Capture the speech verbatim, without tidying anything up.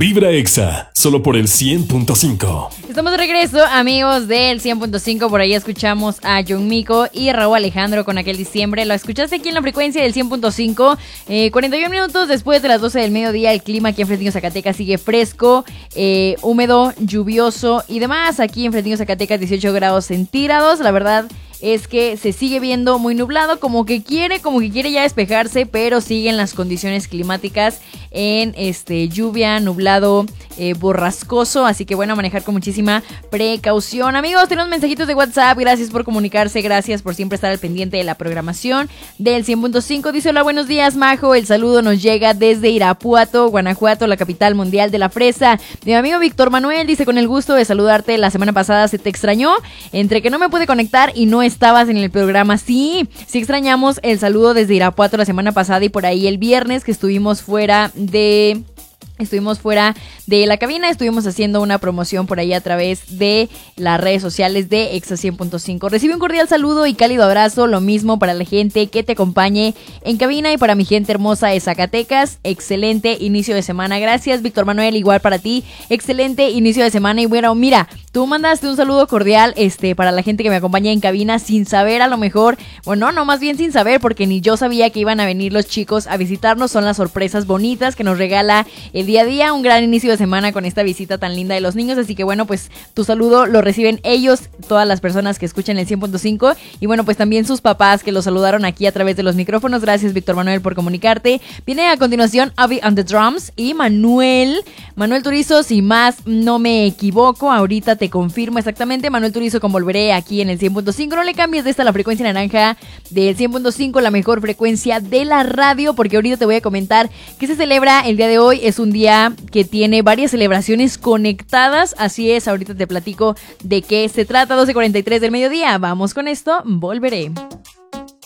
Vibra Exa, solo por el cien punto cinco. Estamos de regreso, amigos del cien punto cinco. Por ahí escuchamos a John Mico y Raúl Alejandro con Aquel Diciembre. Lo escuchaste aquí en la frecuencia del cien punto cinco. Eh, cuarenta y un minutos después de las doce del mediodía. El clima aquí en Fresnillo, Zacatecas sigue fresco, eh, húmedo, lluvioso y demás. Aquí en Fresnillo, Zacatecas dieciocho grados centígrados. La verdad es que se sigue viendo muy nublado, como que quiere, como que quiere ya despejarse, pero siguen las condiciones climáticas en este lluvia, nublado, eh, borrascoso, así que bueno, manejar con muchísima precaución. Amigos, tenemos mensajitos de WhatsApp, gracias por comunicarse, gracias por siempre estar al pendiente de la programación del cien punto cinco. Dice: hola, buenos días, Majo, el saludo nos llega desde Irapuato, Guanajuato, la capital mundial de la fresa. Mi amigo Víctor Manuel dice: con el gusto de saludarte, la semana pasada se te extrañó, entre que no me pude conectar y no estabas en el programa. Sí, sí extrañamos el saludo desde Irapuato la semana pasada y por ahí el viernes que estuvimos fuera de... Estuvimos fuera de la cabina, estuvimos haciendo una promoción por ahí a través de las redes sociales de Exa cien punto cinco. Recibe un cordial saludo y cálido abrazo, lo mismo para la gente que te acompañe en cabina y para mi gente hermosa de Zacatecas. Excelente inicio de semana. Gracias, Víctor Manuel, igual para ti. Excelente inicio de semana. Y bueno, mira, tú mandaste un saludo cordial este, para la gente que me acompaña en cabina sin saber a lo mejor, bueno, no, más bien sin saber, porque ni yo sabía que iban a venir los chicos a visitarnos. Son las sorpresas bonitas que nos regala el día a día, un gran inicio de semana con esta visita tan linda de los niños, así que bueno, pues tu saludo lo reciben ellos, todas las personas que escuchan el cien punto cinco y bueno, pues también sus papás que los saludaron aquí a través de los micrófonos. Gracias, Víctor Manuel, por comunicarte. Viene a continuación Abby and the Drums y Manuel, Manuel Turizo, si más no me equivoco, ahorita te confirmo exactamente. Manuel Turizo con Volveré aquí en el cien punto cinco. No le cambies de esta la frecuencia naranja del cien punto cinco, la mejor frecuencia de la radio, porque ahorita te voy a comentar que se celebra el día de hoy. Es un día que tiene varias celebraciones conectadas, así es, ahorita te platico de qué se trata. Doce cuarenta y tres del mediodía, vamos con esto, Volveré.